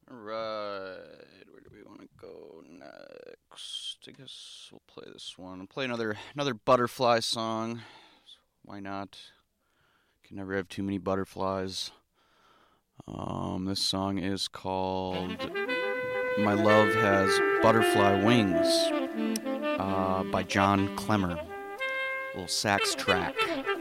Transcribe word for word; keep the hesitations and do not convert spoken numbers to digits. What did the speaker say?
All right, where do we want to go next? I guess we'll play this one. I'll play another another butterfly song. Why not? Can never have too many butterflies. Um, this song is called "My Love Has Butterfly Wings" uh, by John Clemmer. Little sax track.